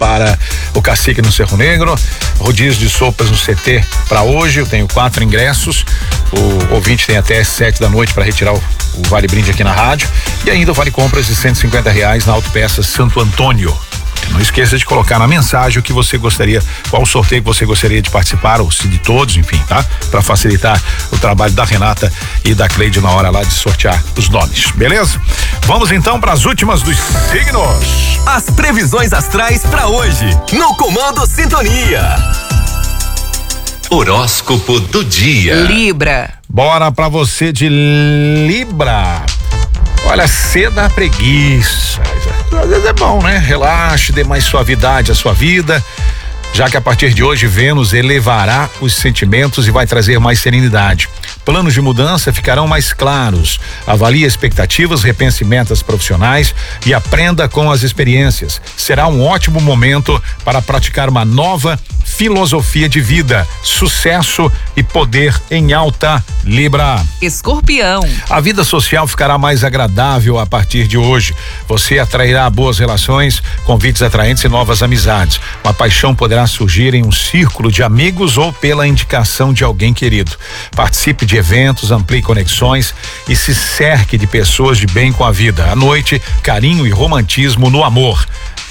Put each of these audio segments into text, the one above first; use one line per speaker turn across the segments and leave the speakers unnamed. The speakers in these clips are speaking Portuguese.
para o Cacique no Cerro Negro, rodízio de sopas no CT para hoje. Eu tenho 4 ingressos. O ouvinte tem até 7 da noite para retirar o Vale Brinde aqui na rádio. E ainda o Vale Compras de R$150 na Autopeças Santo Antônio. Não esqueça de colocar na mensagem o que você gostaria, qual o sorteio que você gostaria de participar, ou se de todos, enfim, tá? Para facilitar o trabalho da Renata e da Cleide na hora lá de sortear os nomes, beleza? Vamos então para as últimas dos signos.
As previsões astrais para hoje, no Comando Sintonia. Horóscopo do dia.
Libra.
Bora pra você de Libra. Olha, ceda a preguiça. Às vezes é bom, né? Relaxe, dê mais suavidade à sua vida, já que a partir de hoje Vênus elevará os sentimentos e vai trazer mais serenidade. Planos de mudança ficarão mais claros. Avalie expectativas, repense metas profissionais e aprenda com as experiências. Será um ótimo momento para praticar uma nova filosofia de vida. Sucesso e poder em alta, Libra.
Escorpião.
A vida social ficará mais agradável a partir de hoje. Você atrairá boas relações, convites atraentes e novas amizades. Uma paixão poderá surgir em um círculo de amigos ou pela indicação de alguém querido. Participe de eventos, amplie conexões e se cerque de pessoas de bem com a vida. À noite, carinho e romantismo no amor.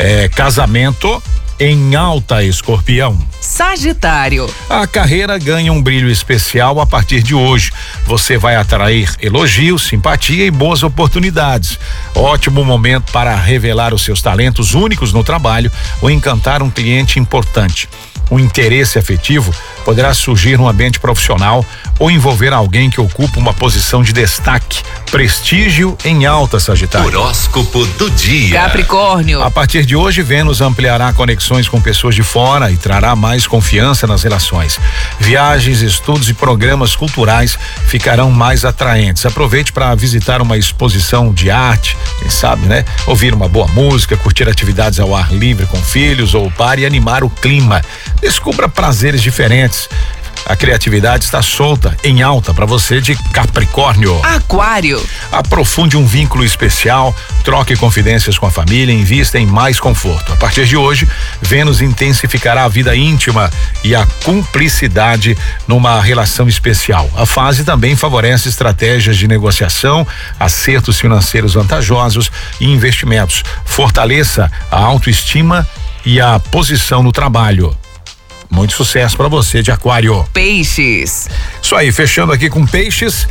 Casamento em alta, Escorpião.
Sagitário.
A carreira ganha um brilho especial a partir de hoje. Você vai atrair elogios, simpatia e boas oportunidades. Ótimo momento para revelar os seus talentos únicos no trabalho ou encantar um cliente importante. O interesse afetivo poderá surgir no ambiente profissional ou envolver alguém que ocupa uma posição de destaque. Prestígio em alta, Sagitário.
Horóscopo do dia.
Capricórnio.
A partir de hoje, Vênus ampliará conexões com pessoas de fora e trará mais confiança nas relações. Viagens, estudos e programas culturais ficarão mais atraentes. Aproveite para visitar uma exposição de arte, quem sabe, né? Ouvir uma boa música, curtir atividades ao ar livre com filhos ou pare e animar o clima. Descubra prazeres diferentes. A criatividade está solta, em alta para você de Capricórnio.
Aquário.
Aprofunde um vínculo especial, troque confidências com a família, invista em mais conforto. A partir de hoje, Vênus intensificará a vida íntima e a cumplicidade numa relação especial. A fase também favorece estratégias de negociação, acertos financeiros vantajosos e investimentos. Fortaleça a autoestima e a posição no trabalho. Muito sucesso para você de Aquário.
Peixes.
Isso aí, fechando aqui com Peixes,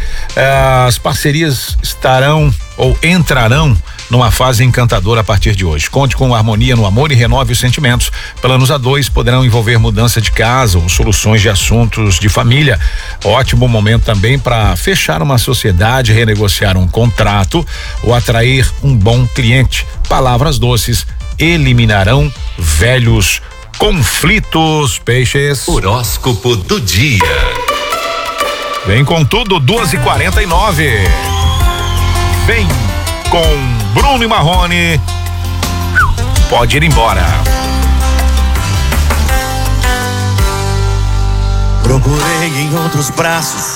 as parcerias estarão ou entrarão numa fase encantadora a partir de hoje. Conte com harmonia no amor e renove os sentimentos. Planos a 2 poderão envolver mudança de casa ou soluções de assuntos de família. Ótimo momento também para fechar uma sociedade, renegociar um contrato ou atrair um bom cliente. Palavras doces eliminarão velhos conflitos, Peixes.
Horóscopo do dia.
Vem com tudo, 2h49. Vem com Bruno e Marrone. Pode ir embora.
Procurei em outros braços